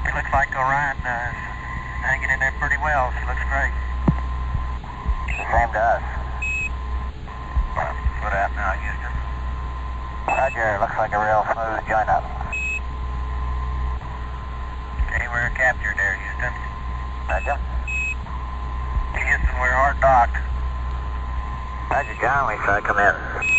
It looks like Orion is hanging in there pretty well. She looks great. Same to us. What out now, Houston? Roger, looks like a real smooth join up. Okay, we're captured there, Houston. Roger. Houston, we're hard docked. Roger, John, we saw come in.